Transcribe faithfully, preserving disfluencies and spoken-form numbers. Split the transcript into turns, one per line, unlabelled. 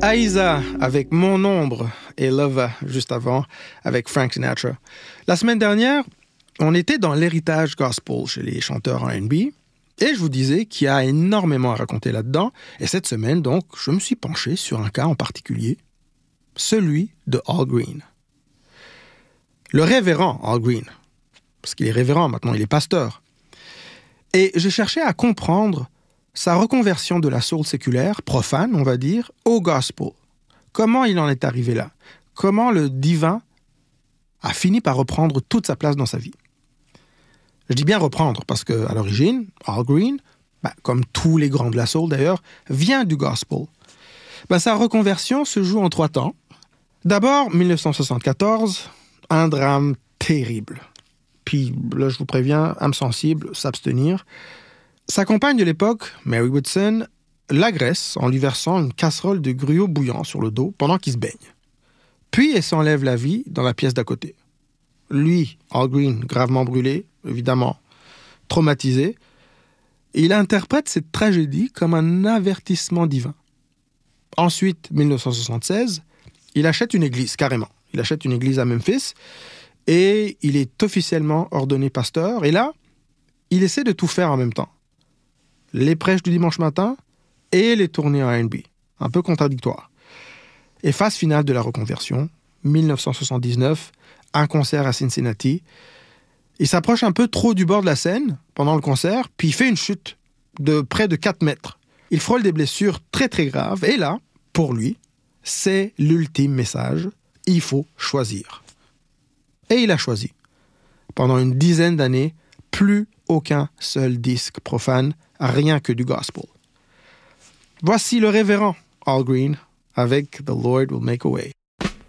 Aïssa avec Mon Ombre et Lover juste avant avec Frank Sinatra. La semaine dernière, on était dans l'héritage gospel chez les chanteurs R and B et je vous disais qu'il y a énormément à raconter là-dedans. Et cette semaine, donc, je me suis penché sur un cas en particulier, celui de Al Green. Le révérend Al Green, parce qu'il est révérend maintenant, il est pasteur. Et j'ai cherché à comprendre sa reconversion de la soul séculaire, profane, on va dire, au gospel. Comment il en est arrivé là? Comment le divin a fini par reprendre toute sa place dans sa vie? Je dis bien reprendre, parce qu'à l'origine, Al Green, bah, comme tous les grands de la soul d'ailleurs, vient du gospel. Bah, sa reconversion se joue en trois temps. D'abord, dix-neuf cent soixante-quatorze, un drame terrible. Puis là, je vous préviens, âme sensible, s'abstenir. Sa compagne de l'époque, Mary Woodson, l'agresse en lui versant une casserole de gruau bouillant sur le dos pendant qu'il se baigne. Puis elle s'enlève la vie dans la pièce d'à côté. Lui, Al Green, gravement brûlé, évidemment traumatisé, et il interprète cette tragédie comme un avertissement divin. Ensuite, dix-neuf cent soixante-seize, il achète une église, carrément. Il achète une église à Memphis, et il est officiellement ordonné pasteur. Et là, il essaie de tout faire en même temps. Les prêches du dimanche matin et les tournées en R and B. Un peu contradictoire. Et phase finale de la reconversion, dix-neuf cent soixante-dix-neuf, un concert à Cincinnati. Il s'approche un peu trop du bord de la scène pendant le concert, puis il fait une chute de près de quatre mètres. Il frôle des blessures très très graves. Et là, pour lui, c'est l'ultime message. Il faut choisir. Et il a choisi. Pendant une dizaine d'années, plus aucun seul disque profane, rien que du gospel. Voici le révérend Al Green avec The Lord Will Make a Way.